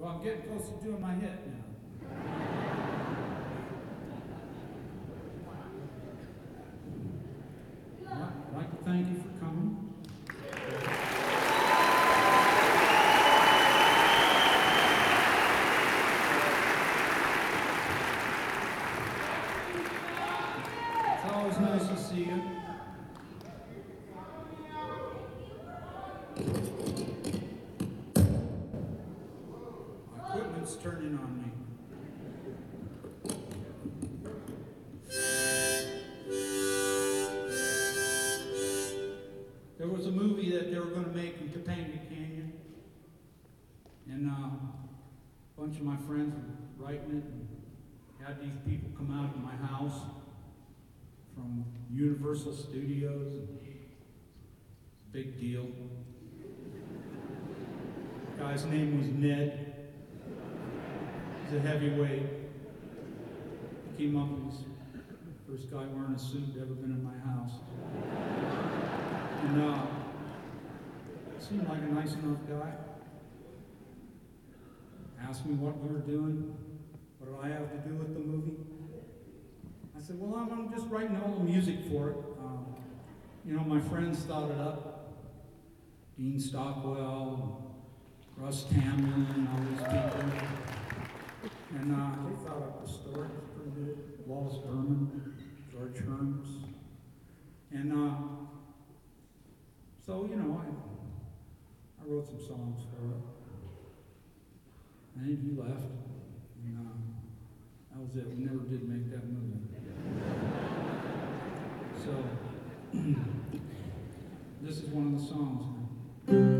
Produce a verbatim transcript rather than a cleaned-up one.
Well, I'm getting close to doing my hit now. Well, I'd like to thank you for coming. It's always nice to see you. My equipment's turning on me. There was a movie that they were going to make in Topanga Canyon, and uh, a bunch of my friends were writing it and had these people come out to my house from Universal Studios. It's a big deal. The guy's name was Ned. He's a heavyweight. He came up and was the first guy wearing a suit ever been in my house. And uh, seemed like a nice enough guy. Asked me what we were doing, what do I have to do with the movie. I said, well, I'm, I'm just writing all the music for it. Um, you know, my friends thought it up. Dean Stockwell, Russ Tamlin, and all these people. And uh, they thought up the story. It was pretty good. Wallace Berman, George Herms. And uh, so, you know, I, I wrote some songs for it. And then he left. And uh, that was it. We never did make that movie. So, this is one of the songs.